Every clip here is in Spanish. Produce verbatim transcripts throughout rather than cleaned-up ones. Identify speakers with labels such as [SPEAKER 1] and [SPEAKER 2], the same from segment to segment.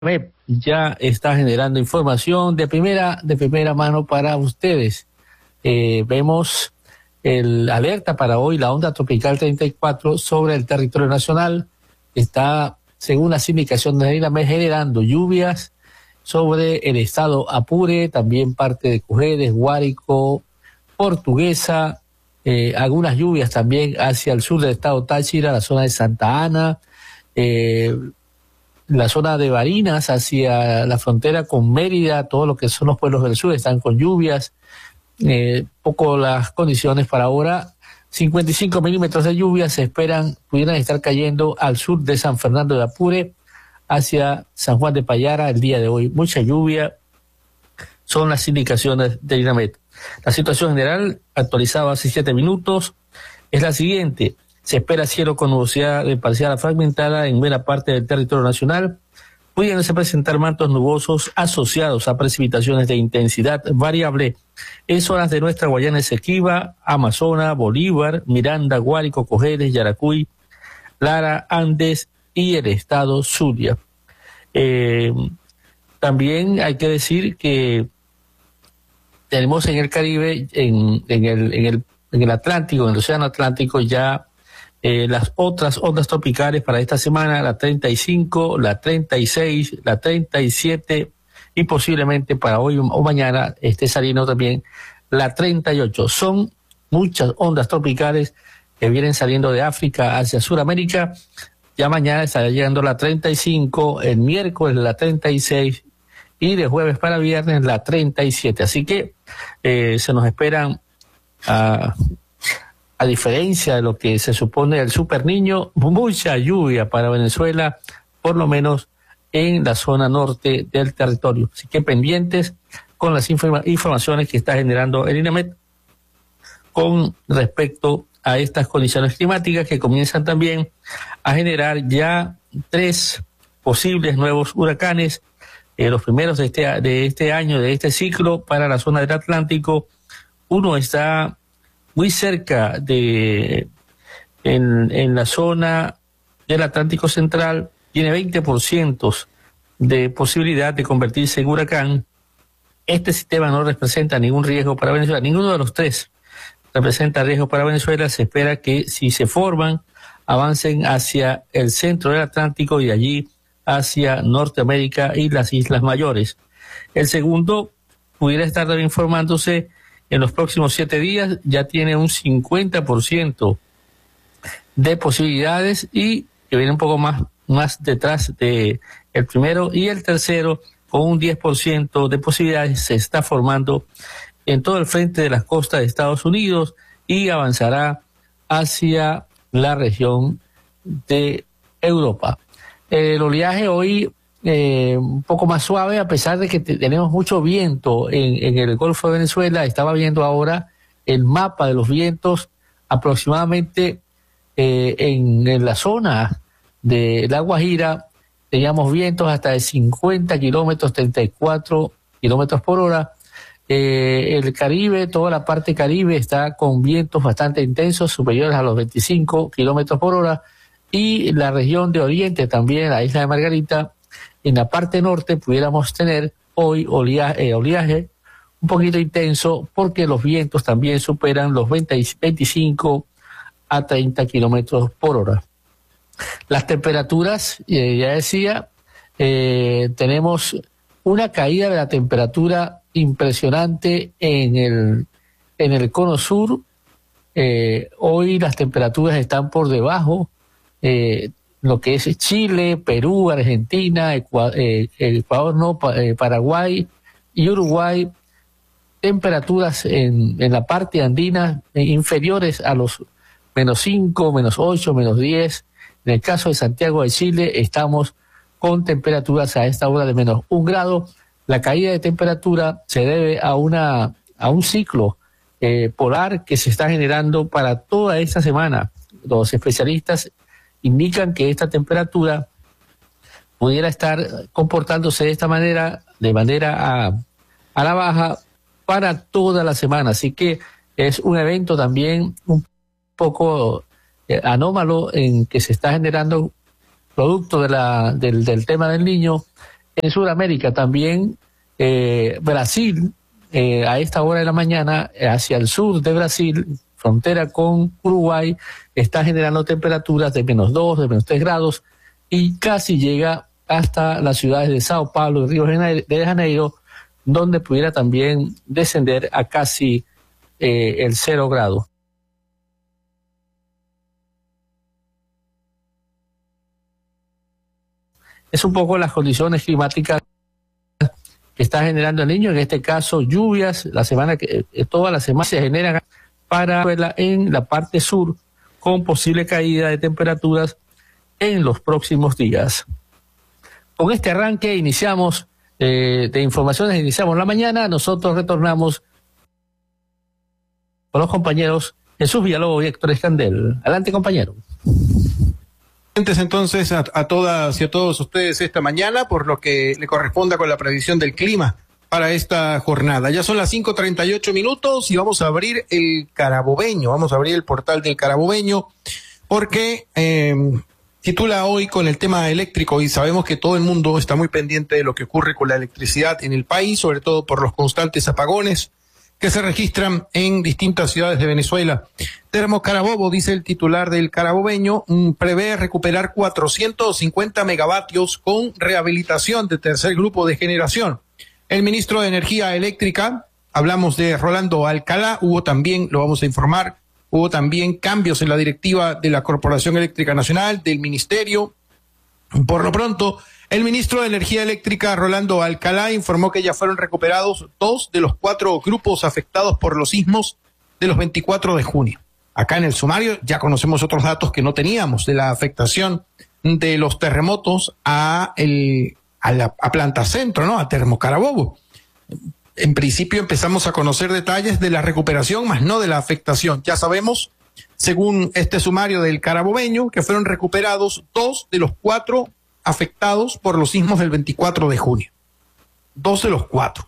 [SPEAKER 1] Web ya está generando información de primera de primera mano para ustedes. Eh, vemos el alerta para hoy, la onda tropical treinta y cuatro sobre el territorio nacional. Está, según las indicaciones de INAMED, generando lluvias sobre el estado Apure, también parte de Cujedes, Guárico, Portuguesa, eh, algunas lluvias también hacia el sur del estado Táchira, la zona de Santa Ana, eh, la zona de Barinas hacia la frontera con Mérida, todo lo que son los pueblos del sur están con lluvias. Eh, poco las condiciones para ahora. cincuenta y cinco milímetros de lluvia se esperan, pudieran estar cayendo al sur de San Fernando de Apure, hacia San Juan de Payara el día de hoy. Mucha lluvia, son las indicaciones de INAMED. La situación general, actualizada hace siete minutos, es la siguiente. Se espera cielo con nubosidad de parcial a fragmentada en buena parte del territorio nacional, pudiéndose presentar mantos nubosos asociados a precipitaciones de intensidad variable en zonas de nuestra Guayana Esequiba, Amazonas, Bolívar, Miranda, Guárico, Cojedes, Yaracuy, Lara, Andes y el estado Zulia. Eh, también hay que decir que tenemos en el Caribe, en, en, el, en, el, en el Atlántico, en el Océano Atlántico, ya Eh, las otras ondas tropicales para esta semana, la treinta y cinco, la treinta y seis, la treinta y siete y posiblemente para hoy o mañana esté saliendo también la treinta y ocho. Son muchas ondas tropicales que vienen saliendo de África hacia Sudamérica. Ya mañana estará llegando la treinta y cinco, el miércoles la treinta y seis y de jueves para viernes la treinta y siete. Así que eh, se nos esperan a... Uh, A diferencia de lo que se supone el Super Niño, mucha lluvia para Venezuela, por lo menos en la zona norte del territorio. Así que pendientes con las informa- informaciones que está generando el INAMED con respecto a estas condiciones climáticas que comienzan también a generar ya tres posibles nuevos huracanes, eh, los primeros de este, de este año, de este ciclo para la zona del Atlántico. Uno está muy cerca de, en, en la zona del Atlántico Central, tiene veinte por ciento de posibilidad de convertirse en huracán. Este sistema no representa ningún riesgo para Venezuela, ninguno de los tres representa riesgo para Venezuela. Se espera que si se forman, avancen hacia el centro del Atlántico y de allí hacia Norteamérica y las Islas Mayores. El segundo pudiera estar también formándose en los próximos siete días, ya tiene un cincuenta por ciento de posibilidades y que viene un poco más, más detrás de el primero, y el tercero con un diez por ciento de posibilidades se está formando en todo el frente de las costas de Estados Unidos y avanzará hacia la región de Europa. El oleaje hoy Eh, un poco más suave, a pesar de que te, tenemos mucho viento en, en el Golfo de Venezuela. Estaba viendo ahora el mapa de los vientos, aproximadamente eh, en, en la zona de La Guajira teníamos vientos hasta de cincuenta kilómetros, treinta y cuatro kilómetros por hora. Eh, el Caribe, toda la parte Caribe está con vientos bastante intensos, superiores a los veinticinco kilómetros por hora, y la región de Oriente también, la isla de Margarita. En la parte norte pudiéramos tener hoy oleaje, eh, oleaje un poquito intenso, porque los vientos también superan los veinte, veinticinco a treinta kilómetros por hora. Las temperaturas, eh, ya decía, eh, tenemos una caída de la temperatura impresionante en el, en el cono sur. Eh, hoy las temperaturas están por debajo, eh, lo que es Chile, Perú, Argentina, Ecuador, eh, Ecuador no, eh, Paraguay y Uruguay, temperaturas en, en la parte andina eh, inferiores a los menos cinco, menos ocho, menos diez. En el caso de Santiago de Chile estamos con temperaturas a esta hora de menos un grado. La caída de temperatura se debe a una a un ciclo eh, polar que se está generando para toda esta semana. Los especialistas indican que esta temperatura pudiera estar comportándose de esta manera, de manera a, a la baja para toda la semana. Así que es un evento también un poco eh, anómalo en que se está generando producto de la, del, del tema del Niño En Sudamérica también, eh, Brasil, eh, a esta hora de la mañana, hacia el sur de Brasil, frontera con Uruguay, está generando temperaturas de menos dos, de menos tres grados, y casi llega hasta las ciudades de Sao Paulo y Río de Janeiro, donde pudiera también descender a casi eh, el cero grado. Es un poco las condiciones climáticas que está generando el Niño, en este caso lluvias, la semana que eh, toda la semana se generan para en la parte sur, con posible caída de temperaturas en los próximos días. Con este arranque iniciamos eh, de informaciones, iniciamos la mañana, nosotros retornamos con los compañeros Jesús Villalobos y Héctor Escandel. Adelante, compañero.
[SPEAKER 2] Entonces a, a todas y a todos ustedes esta mañana por lo que le corresponda con la previsión del clima para esta jornada. Ya son las cinco treinta y ocho minutos y vamos a abrir el Carabobeño, vamos a abrir el portal del Carabobeño porque eh, titula hoy con el tema eléctrico y sabemos que todo el mundo está muy pendiente de lo que ocurre con la electricidad en el país, sobre todo por los constantes apagones que se registran en distintas ciudades de Venezuela. Termo Carabobo, dice el titular del Carabobeño, prevé recuperar cuatrocientos cincuenta megavatios con rehabilitación de tercer grupo de generación. El ministro de Energía Eléctrica, hablamos de Rolando Alcalá, hubo también, lo vamos a informar, hubo también cambios en la directiva de la Corporación Eléctrica Nacional, del Ministerio. Por lo pronto, el ministro de Energía Eléctrica, Rolando Alcalá, informó que ya fueron recuperados dos de los cuatro grupos afectados por los sismos de los veinticuatro de junio. Acá en el sumario ya conocemos otros datos que no teníamos de la afectación de los terremotos a, el, a la a Planta Centro, ¿no? A Termo Carabobo. En principio empezamos a conocer detalles de la recuperación, más no de la afectación. Ya sabemos, según este sumario del Carabobeño, que fueron recuperados dos de los cuatro afectados por los sismos del veinticuatro de junio. Dos de los cuatro.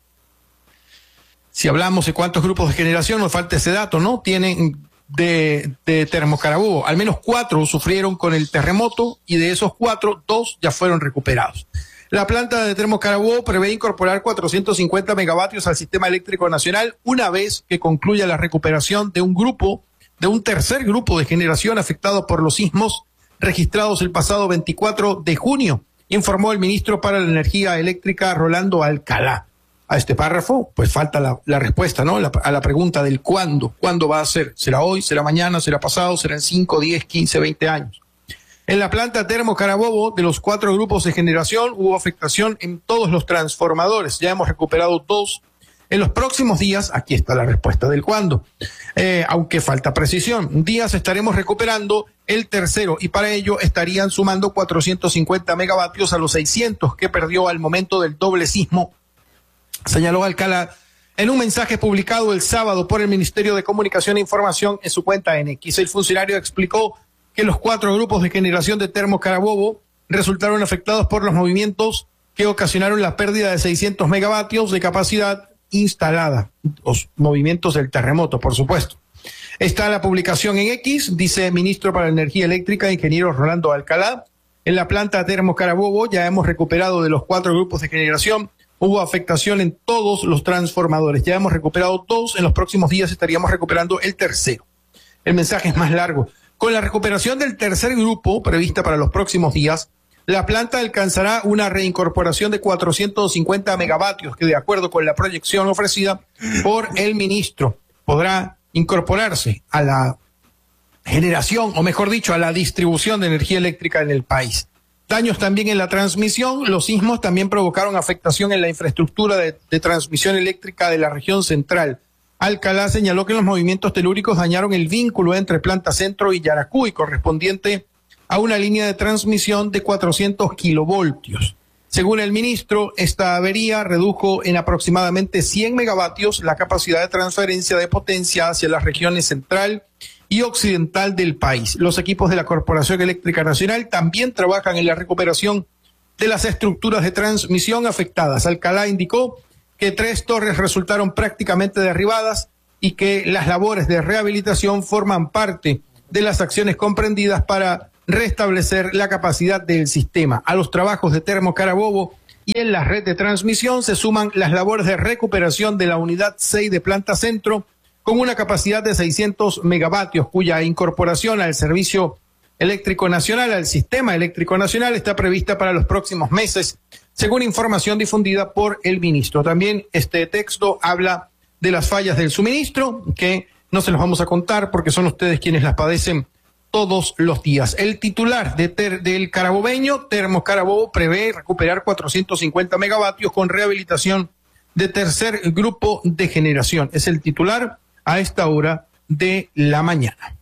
[SPEAKER 2] Si hablamos de cuántos grupos de generación, nos falta ese dato, ¿no? Tienen de, de Termo Carabobo, al menos cuatro sufrieron con el terremoto y de esos cuatro, dos ya fueron recuperados. La planta de Termo Carabobo prevé incorporar cuatrocientos cincuenta megavatios al sistema eléctrico nacional una vez que concluya la recuperación de un grupo, de un tercer grupo de generación afectado por los sismos registrados el pasado veinticuatro de junio, informó el ministro para la Energía Eléctrica, Rolando Alcalá. A este párrafo, pues falta la, la respuesta, ¿no? La, a la pregunta del cuándo. ¿Cuándo va a ser? ¿Será hoy? ¿Será mañana? ¿Será pasado? ¿Será en cinco, diez, quince, veinte años? En la planta Termo Carabobo, de los cuatro grupos de generación, hubo afectación en todos los transformadores. Ya hemos recuperado dos. En los próximos días, aquí está la respuesta del cuándo, eh, aunque falta precisión, días estaremos recuperando el tercero y para ello estarían sumando cuatrocientos cincuenta megavatios a los seiscientos que perdió al momento del doble sismo, señaló Alcalá en un mensaje publicado el sábado por el Ministerio de Comunicación e Información en su cuenta en X. El funcionario explicó que los cuatro grupos de generación de Termo Carabobo resultaron afectados por los movimientos que ocasionaron la pérdida de seiscientos megavatios de capacidad instalada, los movimientos del terremoto, por supuesto. Está la publicación en X, dice ministro para la Energía Eléctrica, ingeniero Rolando Alcalá. En la planta Termo Carabobo ya hemos recuperado de los cuatro grupos de generación, hubo afectación en todos los transformadores, ya hemos recuperado dos, en los próximos días estaríamos recuperando el tercero. El mensaje es más largo. Con la recuperación del tercer grupo, prevista para los próximos días, la planta alcanzará una reincorporación de cuatrocientos cincuenta megavatios, que de acuerdo con la proyección ofrecida por el ministro, podrá incorporarse a la generación, o mejor dicho, a la distribución de energía eléctrica en el país. Daños también en la transmisión. Los sismos también provocaron afectación en la infraestructura de, de transmisión eléctrica de la región central. Alcalá señaló que los movimientos telúricos dañaron el vínculo entre Planta Centro y Yaracuy, correspondiente a una línea de transmisión de cuatrocientos kilovoltios. Según el ministro, esta avería redujo en aproximadamente cien megavatios la capacidad de transferencia de potencia hacia las regiones central y occidental del país. Los equipos de la Corporación Eléctrica Nacional también trabajan en la recuperación de las estructuras de transmisión afectadas. Alcalá indicó que tres torres resultaron prácticamente derribadas y que las labores de rehabilitación forman parte de las acciones comprendidas para restablecer la capacidad del sistema. A los trabajos de Termo Carabobo Y en la red de transmisión se suman las labores de recuperación de la unidad seis de Planta Centro, con una capacidad de seiscientos megavatios, cuya incorporación al servicio eléctrico nacional, al sistema eléctrico nacional, está prevista para los próximos meses, según información difundida por el ministro. También este texto habla de las fallas del suministro, que no se los vamos a contar porque son ustedes quienes las padecen todos los días. El titular de ter, del Carabobeño, Termos Carabobo, prevé recuperar cuatrocientos cincuenta megavatios con rehabilitación de tercer grupo de generación. Es el titular a esta hora de la mañana.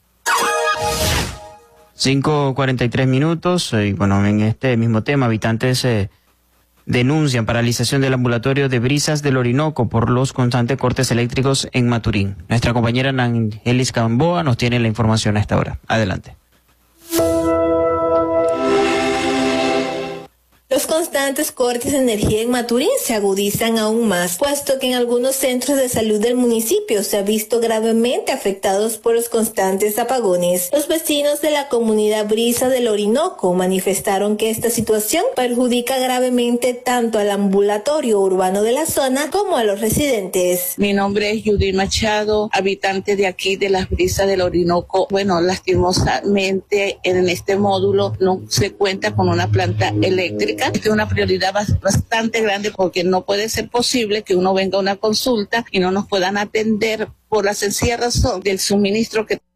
[SPEAKER 3] cinco cuarenta y tres minutos, y bueno, en este mismo tema, habitantes eh, denuncian paralización del ambulatorio de Brisas del Orinoco por los constantes cortes eléctricos en Maturín. Nuestra compañera Nangelis Gamboa nos tiene la información a esta hora. Adelante.
[SPEAKER 4] Los constantes cortes de energía en Maturín se agudizan aún más, puesto que en algunos centros de salud del municipio se ha visto gravemente afectados por los constantes apagones. Los vecinos de la comunidad Brisa del Orinoco manifestaron que esta situación perjudica gravemente tanto al ambulatorio urbano de la zona como a los residentes.
[SPEAKER 5] Mi nombre es Judy Machado, habitante de aquí de las Brisas del Orinoco. Bueno, lastimosamente en este módulo no se cuenta con una planta eléctrica. Es una prioridad bastante grande porque no puede ser posible que uno venga a una consulta y no nos puedan atender por la sencilla razón del suministro que